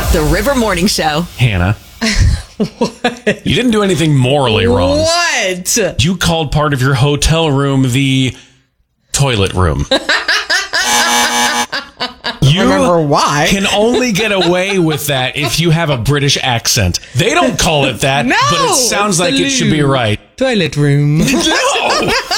The River Morning Show. Hannah. What? You didn't do anything morally wrong. What? You called part of your hotel room the toilet room. You remember why. can only get away with that if you have a British accent. They don't call it that, No, but it sounds like the it should be loo. right. Toilet room. No!